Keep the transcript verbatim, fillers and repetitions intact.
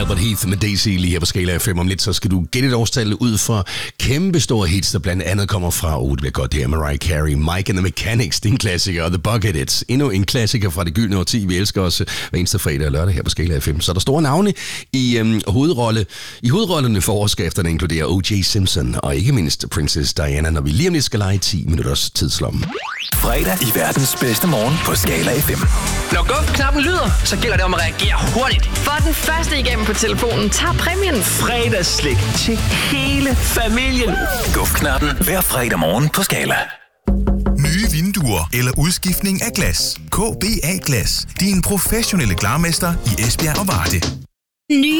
Albert Heath med Daisy lige her på Skala F M. Om lidt, så skal du gætte et årstal ud fra kæmpe store hits, der blandt andet kommer fra, oh, det bliver godt, det her, Mariah Carey, Mike and the Mechanics, det er en klassiker, og The Bucketheads, endnu en klassiker fra det gyldne årti. Vi elsker også hver eneste fredag og lørdag her på Skala F M. Så der store navne i øhm, hovedrolle. I hovedrollerne for overskrifterne inkluderer O J Simpson og ikke mindst Princess Diana, når vi lige om lidt skal lege ti minutters tidslomme. Fredag i verdens bedste morgen på Skala F M. Når guf-knappen lyder, så gælder det om at reagere hurtigt. For den første igennem på telefonen tager præmien. Fredagsslik til hele familien. Guf-knappen hver fredag morgen på Skala. Nye vinduer eller udskiftning af glas. K B A Glas. Din professionelle glarmester i Esbjerg og Varde. Nye